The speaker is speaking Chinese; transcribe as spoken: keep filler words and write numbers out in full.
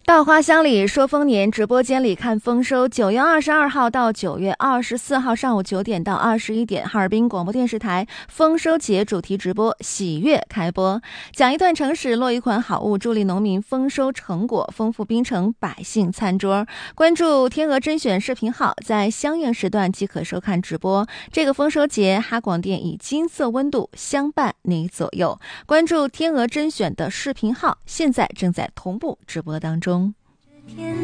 稻花香里说丰年，直播间里看丰收。九月二十二号到九月二十四号上午九点到二十一点，哈尔滨广播电视台丰收节主题直播喜悦开播，讲一段城史，落一款好物，助力农民丰收成果，丰富滨城百姓餐桌。关注天鹅甄选视频号，在相应时段即可收看直播。这个丰收节，哈广电以金色温度相伴你左右。关注天鹅甄选的视频号，现在正在同步直播当中。